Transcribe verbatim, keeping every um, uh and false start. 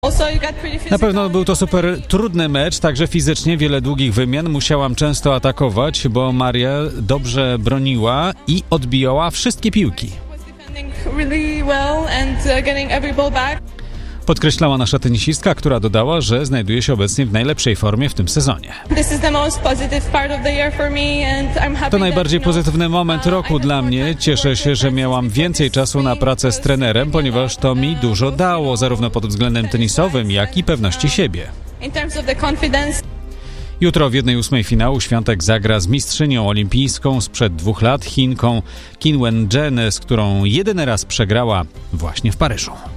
Na pewno był to super trudny mecz, także fizycznie wiele długich wymian. Musiałam często atakować, bo Maria dobrze broniła i odbijała wszystkie piłki. Podkreślała nasza tenisistka, która dodała, że znajduje się obecnie w najlepszej formie w tym sezonie. To najbardziej pozytywny moment roku dla mnie. Cieszę się, że miałam więcej czasu na pracę z trenerem, ponieważ to mi dużo dało, zarówno pod względem tenisowym, jak i pewności siebie. Jutro w jednej ósmej finału Świątek zagra z mistrzynią olimpijską sprzed dwóch lat, Chinką Qinwen Zheng, z którą jedyny raz przegrała właśnie w Paryżu.